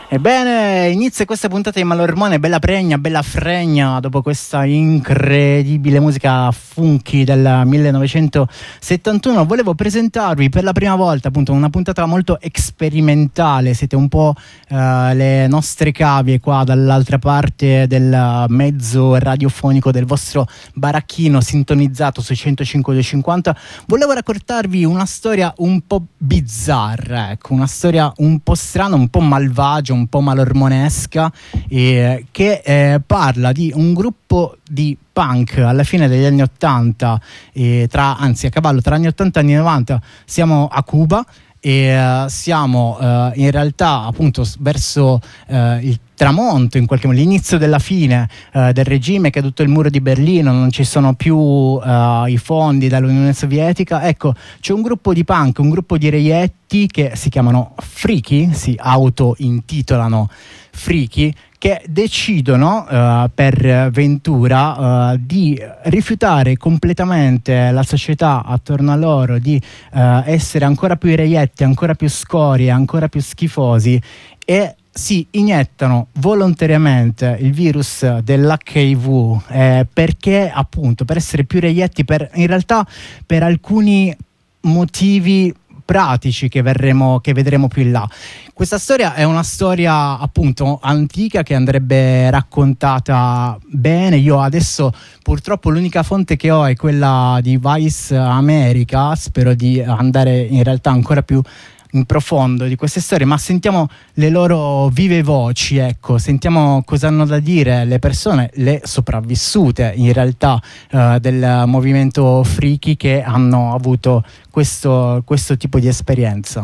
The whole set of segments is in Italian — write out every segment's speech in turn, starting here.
Ebbene, inizia questa puntata di Malormone, bella pregna, bella fregna, dopo questa incredibile musica funky del 1971. Volevo presentarvi per la prima volta appunto una puntata molto sperimentale. Siete un po' le nostre cavie qua dall'altra parte del mezzo radiofonico del vostro baracchino sintonizzato sui 105.50. Volevo raccontarvi una storia un po' bizzarra, ecco, una storia un po' strana, un po' malvagia, un po' malormonesca, che parla di un gruppo di punk alla fine degli anni 80, a cavallo tra anni 80 e anni 90. Siamo a Cuba e siamo in realtà appunto verso il tramonto, in qualche modo l'inizio della fine del regime, è caduto il muro di Berlino, non ci sono più i fondi dall'Unione Sovietica. Ecco, c'è un gruppo di punk, un gruppo di reietti che si chiamano Freaky, si auto-intitolano Freaky, che decidono per ventura di rifiutare completamente la società attorno a loro, di essere ancora più reietti, ancora più scorie, ancora più schifosi, e si iniettano volontariamente il virus dell'HIV perché appunto per essere più reietti, in realtà per alcuni motivi pratici che vedremo più in là. Questa storia è una storia appunto antica che andrebbe raccontata bene. Io adesso purtroppo l'unica fonte che ho è quella di Vice America, spero di andare in realtà ancora più in profondo di queste storie, ma sentiamo le loro vive voci, ecco, sentiamo cosa hanno da dire le persone, le sopravvissute in realtà del movimento Freaky, che hanno avuto questo tipo di esperienza.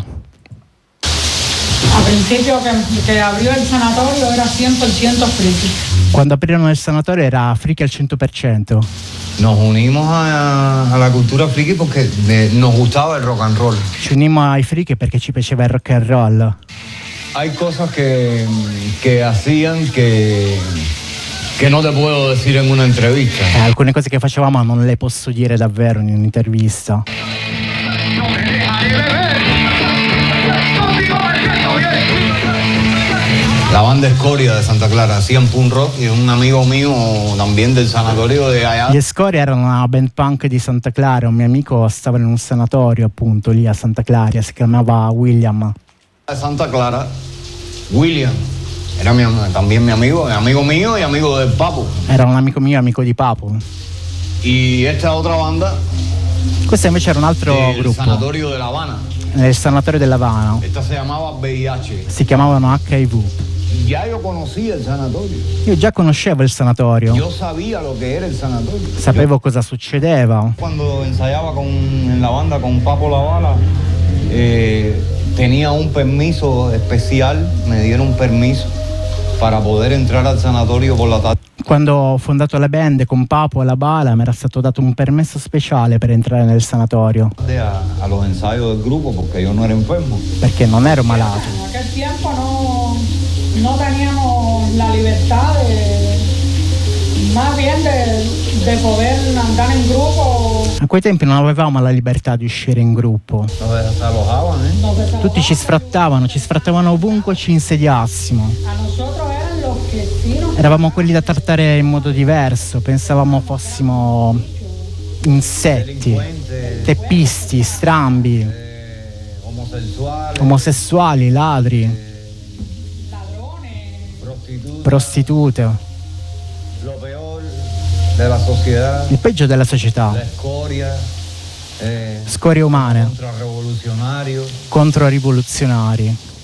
Al principio che abrió el sanatorio era 100% Freaky. Quando aprirono il sanatorio era Freaky al 100%. Nos unimos a la cultura friki porque nos gustaba el rock and roll. Ci unimmo ai Freaky perché ci piaceva il rock and roll. Hay cosas que hacían que no te puedo decir en una entrevista. Alcune cose che facevamo non le posso dire davvero in un'intervista. La banda Escoria de Santa Clara hacían punk rock y un amigo mío también del sanatorio de allá. Gli Escoria erano una band punk di Santa Clara, un mio amico stava in un sanatorio appunto lì a Santa Clara, si chiamava William. De Santa Clara, William, era también mi amigo mío y amigo del Papo. Era un amico mio, amico di Papo. Y esta otra banda. Questo invece era un altro gruppo. Sanatorio de La Habana. Nel sanatorio dell'Havana. Esta se llamava VIH. Si chiamavano HIV. Ya yo conocía el sanatorio. Io già conoscevo il sanatorio. Yo sabía lo que era el sanatorio. Sapevo cosa succedeva. Cuando ensayaba en la banda con Papo La Bala, tenía un permiso especial, me dieron un permiso para poder entrar al sanatorio por la tarde. Quando ho fondato la band con Papo e La Bala mi era stato dato un permesso speciale per entrare nel sanatorio. A los ensayos del grupo porque yo no era enfermo. Perché non ero malato. En aquel tiempo no teníamos la libertad más bien de poder andar en grupo. A quei tempi non avevamo la libertà di uscire in gruppo. Tutti ci sfrattavano ovunque ci insediassimo. A nosotros eran los que sí nos... Eravamo quelli da trattare in modo diverso, pensavamo fossimo insetti, teppisti, strambi, omosessuali, ladri, prostitute. Il peggio della società. Scorie umane. Controrivoluzionari.